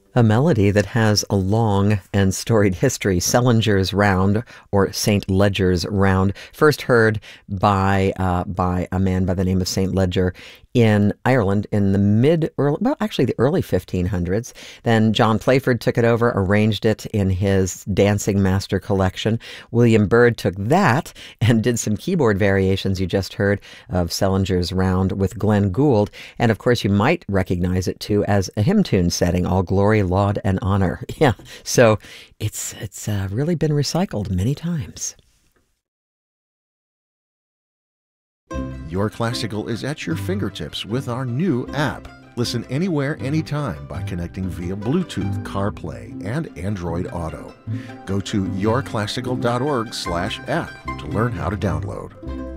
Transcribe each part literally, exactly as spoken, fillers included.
A melody that has a long and storied history, Sellinger's Round, or Saint Leger's Round, first heard by uh, by a man by the name of Saint Leger in Ireland in the mid, early, well, actually the early fifteen hundreds. Then John Playford took it over, arranged it in his Dancing Master collection. William Byrd took that and did some keyboard variations you just heard of Sellinger's Round with Glenn Gould. And of course, you might recognize it too as a hymn tune setting, All Glory, Laud, and Honor. Yeah, so it's, it's uh, really been recycled many times. Your Classical is at your fingertips with our new app. Listen anywhere, anytime by connecting via Bluetooth, CarPlay, and Android Auto. Go to yourclassical.org slash app to learn how to download.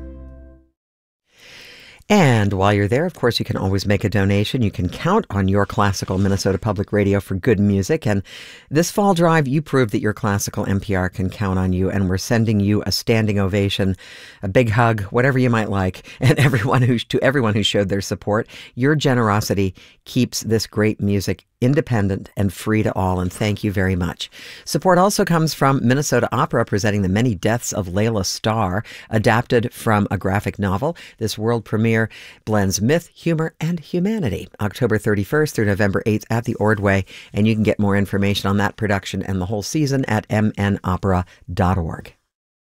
And while you're there, of course, you can always make a donation. You can count on Your Classical Minnesota Public Radio for good music. And this fall drive, you proved that Your Classical N P R can count on you. And we're sending you a standing ovation, a big hug, whatever you might like. And everyone who, to everyone who showed their support, your generosity keeps this great music independent and free to all, and thank you very much. Support also comes from Minnesota Opera, presenting The Many Deaths of Layla Starr, adapted from a graphic novel. This world premiere blends myth, humor, and humanity. October thirty-first through November eighth at the Ordway, and you can get more information on that production and the whole season at m n opera dot org.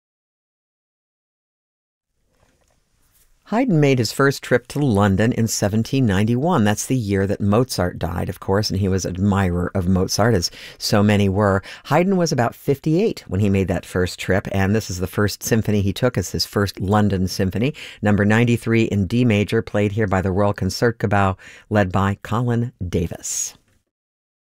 Haydn made his first trip to London in seventeen ninety-one. That's the year that Mozart died, of course, and he was an admirer of Mozart, as so many were. Haydn was about fifty-eight when he made that first trip, and this is the first symphony he took as his first London symphony, number ninety-three in D major, played here by the Royal Concertgebouw, led by Colin Davis.